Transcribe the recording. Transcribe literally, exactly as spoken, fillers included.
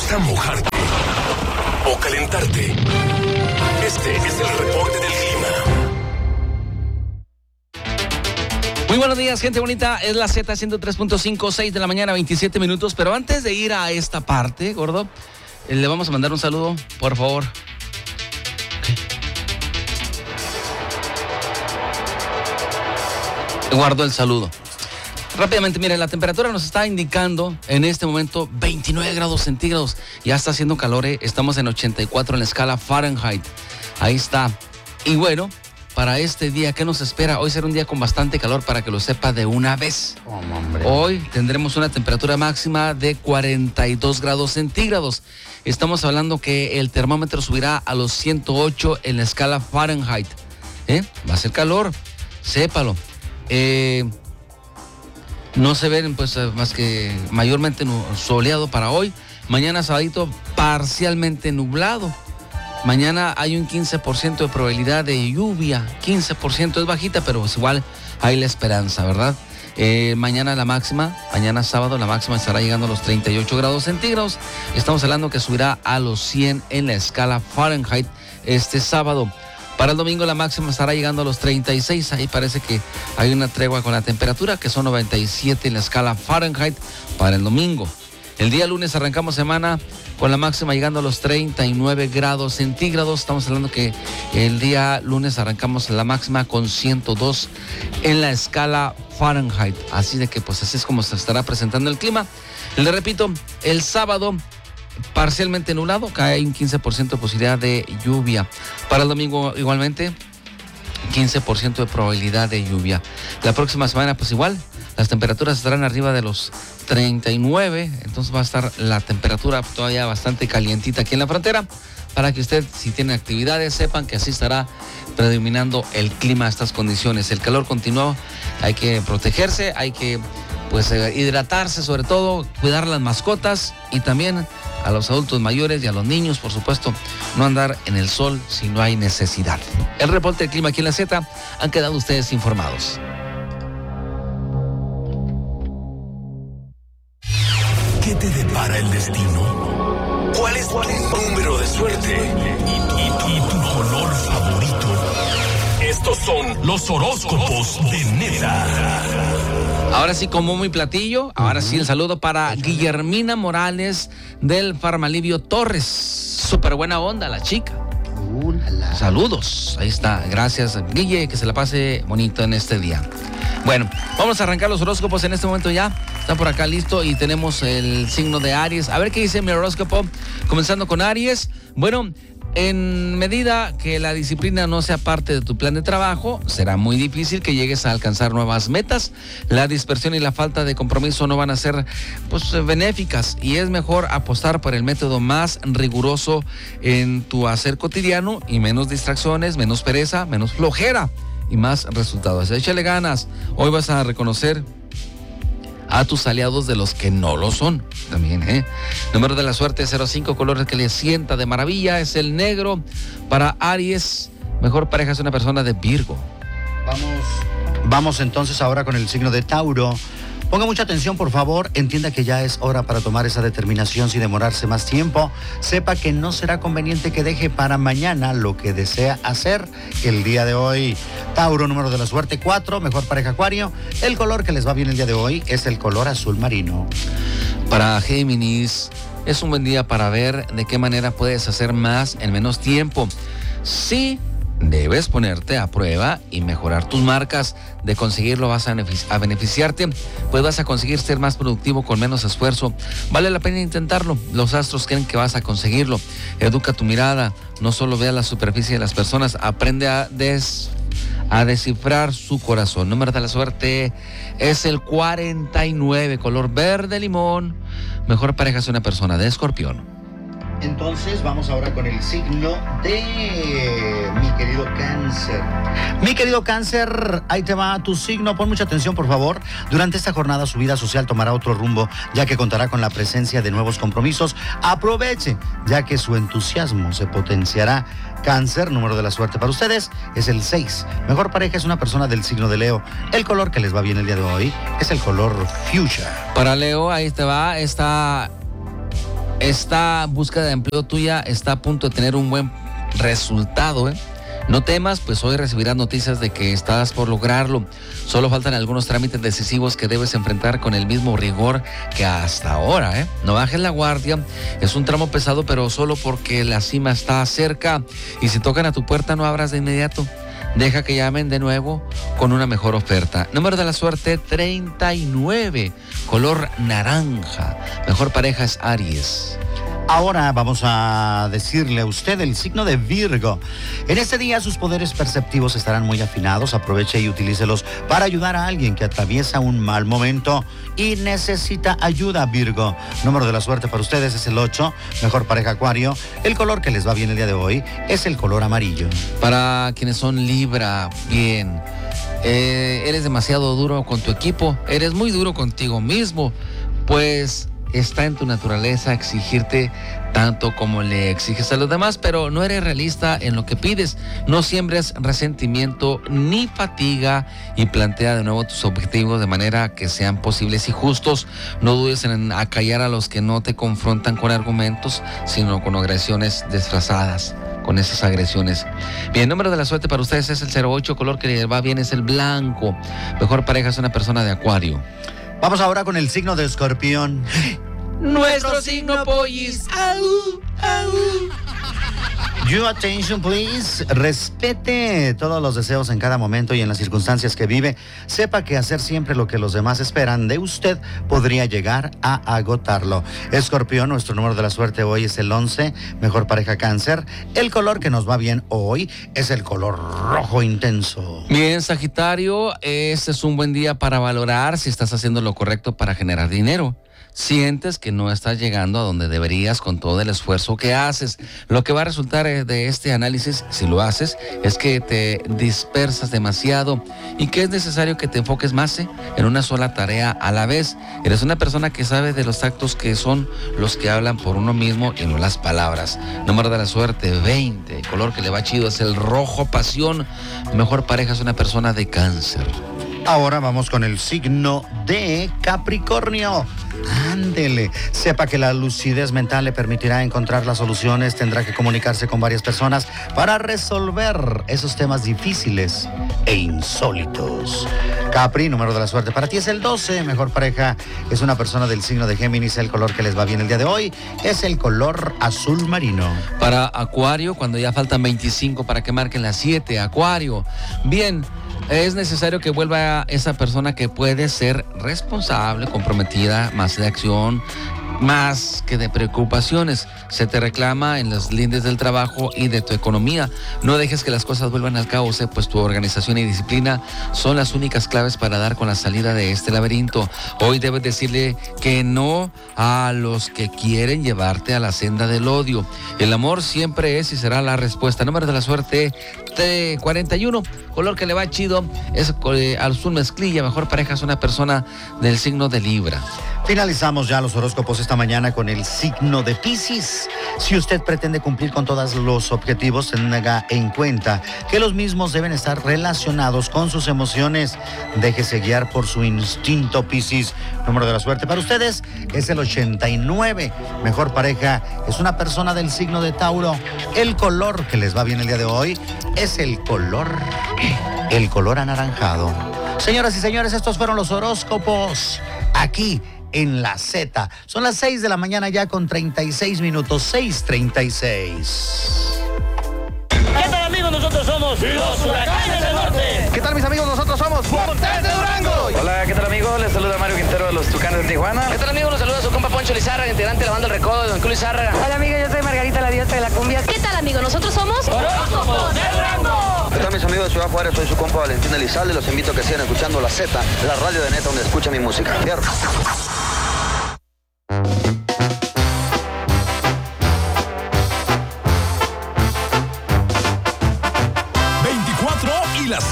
gusta mojarte o calentarte? Este es el reporte del clima. Muy buenos días, gente bonita. Es la Z ciento tres punto cinco, seis de la mañana, veintisiete minutos. Pero antes de ir a esta parte, gordo, eh, le vamos a mandar un saludo, por favor. Okay. Guardo el saludo. Rápidamente, miren, la temperatura nos está indicando en este momento veintinueve grados centígrados. Ya está haciendo calor, ¿eh? Estamos en ochenta y cuatro en la escala Fahrenheit. Ahí está. Y bueno, para este día, ¿qué nos espera? Hoy será un día con bastante calor, para que lo sepa de una vez. Oh, Hoy tendremos una temperatura máxima de cuarenta y dos grados centígrados. Estamos hablando que el termómetro subirá a los ciento ocho en la escala Fahrenheit. ¿Eh? Va a ser calor, sépalo. Eh... No se ven pues más que mayormente soleado para hoy. Mañana sabadito parcialmente nublado. Mañana hay un quince por ciento de probabilidad de lluvia. quince por ciento es bajita, pero pues igual hay la esperanza, ¿verdad? Eh, mañana la máxima, mañana sábado la máxima estará llegando a los treinta y ocho grados centígrados. Estamos hablando que subirá a los cien en la escala Fahrenheit este sábado. Para el domingo la máxima estará llegando a los treinta y seis. Ahí parece que hay una tregua con la temperatura, que son noventa y siete en la escala Fahrenheit para el domingo. El día lunes arrancamos semana con la máxima llegando a los treinta y nueve grados centígrados. Estamos hablando que el día lunes arrancamos la máxima con ciento dos en la escala Fahrenheit. Así de que pues así es como se estará presentando el clima. Le repito, el sábado parcialmente nublado, cae un quince por ciento de posibilidad de lluvia. Para el domingo igualmente, quince por ciento de probabilidad de lluvia. La próxima semana pues igual, las temperaturas estarán arriba de los treinta y nueve, entonces va a estar la temperatura todavía bastante calientita aquí en la frontera, para que usted, si tiene actividades, sepan que así estará predominando el clima a estas condiciones. El calor continúa, hay que protegerse, hay que pues eh, hidratarse, sobre todo, cuidar las mascotas y también a los adultos mayores y a los niños, por supuesto, no andar en el sol si no hay necesidad. El reporte del clima aquí en la Z, han quedado ustedes informados. ¿Qué te depara el destino? ¿Cuál es tu número de suerte? ¿Y, y, y tu color favorito? Estos son los horóscopos de Neta. Ahora sí, como muy platillo, ahora sí el saludo para Guillermina Morales del Farmalivio Torres. Súper buena onda la chica. Saludos, ahí está, gracias Guille, que se la pase bonito en este día. Bueno, vamos a arrancar los horóscopos en este momento ya. Está por acá listo y tenemos el signo de Aries. A ver qué dice mi horóscopo, comenzando con Aries. Bueno, en medida que la disciplina no sea parte de tu plan de trabajo, será muy difícil que llegues a alcanzar nuevas metas. La dispersión y la falta de compromiso no van a ser pues, benéficas, y es mejor apostar por el método más riguroso en tu hacer cotidiano y menos distracciones, menos pereza, menos flojera y más resultados. Échale ganas. Hoy vas a reconocer a tus aliados de los que no lo son también, ¿eh? Número de la suerte cero cinco, color que le sienta de maravilla es el negro. Para Aries, mejor pareja es una persona de Virgo. Vamos, vamos entonces ahora con el signo de Tauro. Ponga mucha atención, por favor. Entienda que ya es hora para tomar esa determinación sin demorarse más tiempo. Sepa que no será conveniente que deje para mañana lo que desea hacer el día de hoy. Tauro, número de la suerte cuatro, mejor pareja Acuario. El color que les va bien el día de hoy es el color azul marino. Para Géminis, es un buen día para ver de qué manera puedes hacer más en menos tiempo. Sí, debes ponerte a prueba y mejorar tus marcas. De conseguirlo vas a beneficiarte, pues vas a conseguir ser más productivo con menos esfuerzo. Vale la pena intentarlo. Los astros creen que vas a conseguirlo. Educa tu mirada, no solo vea la superficie de las personas, aprende a, des, a descifrar su corazón. Número de la suerte es el cuarenta y nueve, color verde limón. Mejor pareja es una persona de Escorpión. Entonces vamos ahora con el signo de mi querido Cáncer. Mi querido Cáncer, ahí te va tu signo. Pon mucha atención, por favor. Durante esta jornada su vida social tomará otro rumbo, ya que contará con la presencia de nuevos compromisos. Aproveche, ya que su entusiasmo se potenciará. Cáncer, número de la suerte para ustedes es el seis. Mejor pareja es una persona del signo de Leo. El color que les va bien el día de hoy es el color fuchsia. Para Leo, ahí te va esta Esta búsqueda de empleo tuya está a punto de tener un buen resultado, ¿eh? No temas, pues hoy recibirás noticias de que estás por lograrlo. Solo faltan algunos trámites decisivos que debes enfrentar con el mismo rigor que hasta ahora, ¿eh? No bajes la guardia. Es un tramo pesado, pero solo porque la cima está cerca. Y si tocan a tu puerta, no abras de inmediato. Deja que llamen de nuevo con una mejor oferta. Número de la suerte treinta y nueve, color naranja. Mejor pareja es Aries. Ahora vamos a decirle a usted el signo de Virgo. En este día sus poderes perceptivos estarán muy afinados. Aproveche y utilícelos para ayudar a alguien que atraviesa un mal momento y necesita ayuda, Virgo. Número de la suerte para ustedes es el ocho. Mejor pareja Acuario. El color que les va bien el día de hoy es el color amarillo. Para quienes son Libra, bien. Eh, eres demasiado duro con tu equipo. Eres muy duro contigo mismo. Pues está en tu naturaleza exigirte tanto como le exiges a los demás, pero no eres realista en lo que pides. No siembres resentimiento ni fatiga y plantea de nuevo tus objetivos de manera que sean posibles y justos. No dudes en acallar a los que no te confrontan con argumentos, sino con agresiones disfrazadas. Con esas agresiones. Bien, el número de la suerte para ustedes es el cero ocho, color que les va bien es el blanco. Mejor pareja es una persona de Acuario. Vamos ahora con el signo de Escorpión. Nuestro signo Pollis. Au, au. Your attention, please. Respete todos los deseos en cada momento y en las circunstancias que vive. Sepa que hacer siempre lo que los demás esperan de usted podría llegar a agotarlo. Escorpión, nuestro número de la suerte hoy es el once. Mejor pareja Cáncer. El color que nos va bien hoy es el color rojo intenso. Bien, Sagitario, este es un buen día para valorar si estás haciendo lo correcto para generar dinero. Sientes que no estás llegando a donde deberías con todo el esfuerzo que haces. Lo que va a resultar de este análisis, si lo haces, es que te dispersas demasiado y que es necesario que te enfoques más ¿eh? en una sola tarea a la vez. Eres una persona que sabe de los actos que son los que hablan por uno mismo y no las palabras. Número de la suerte, veinte. El color que le va chido es el rojo pasión. Mejor pareja es una persona de Cáncer. Ahora vamos con el signo de Capricornio. Ándele, sepa que la lucidez mental le permitirá encontrar las soluciones. Tendrá que comunicarse con varias personas para resolver esos temas difíciles e insólitos. Capri, número de la suerte para ti es el doce. Mejor pareja es una persona del signo de Géminis. El color que les va bien el día de hoy es el color azul marino. Para Acuario, cuando ya faltan veinticinco para que marquen las siete, Acuario. Bien. Es necesario que vuelva esa persona que puede ser responsable, comprometida, más de acción, más que de preocupaciones. Se te reclama en las lindes del trabajo y de tu economía. No dejes que las cosas vuelvan al caos, pues tu organización y disciplina son las únicas claves para dar con la salida de este laberinto. Hoy debes decirle que no a los que quieren llevarte a la senda del odio. El amor siempre es y será la respuesta. Número de la suerte cuarenta y uno, color que le va chido es azul mezclilla. Mejor pareja es una persona del signo de Libra. Finalizamos ya los horóscopos esta mañana con el signo de Piscis. Si usted pretende cumplir con todos los objetivos, tenga en cuenta que los mismos deben estar relacionados con sus emociones. Déjese guiar por su instinto, Piscis. Número de la suerte para ustedes es el ochenta y nueve. Mejor pareja es una persona del signo de Tauro. El color que les va bien el día de hoy es el color, el color anaranjado. Señoras y señores, estos fueron los horóscopos aquí en la Z. Son las seis de la mañana ya con treinta y seis minutos, seis treinta y seis. ¿Qué tal, amigos? Nosotros somos los Huracanes del Norte. ¿Qué tal, mis amigos? Nosotros somos Montes de Durango. Hola, ¿qué tal, amigos? Les saluda Mario Quintero de los Tucanes de Tijuana. ¿Qué tal, amigos? Nos saluda su compa Poncho Lizárraga, integrante de la banda El Recodo de Don Julio Lizárraga. Hola, amiga, yo soy Margarita, la diosa de la cumbia. ¿Qué tal, amigo? Nosotros somos Horóscopos de Durango. ¿Qué tal, mis amigos de Ciudad Juárez? Soy su compa Valentín Elizalde. Los invito a que sigan escuchando La Z, la radio de Neta, donde escucha mi música. Fierro.